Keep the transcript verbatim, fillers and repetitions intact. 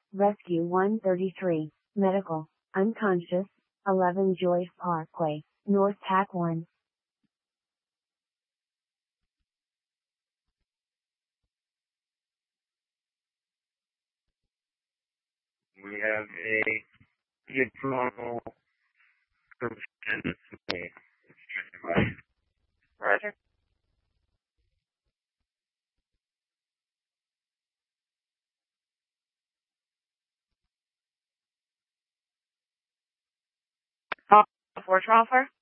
Rescue one thirty-three, medical, unconscious, eleven Joyce Parkway, North Tack one. We have a diploma prescription. Roger. Call for transfer.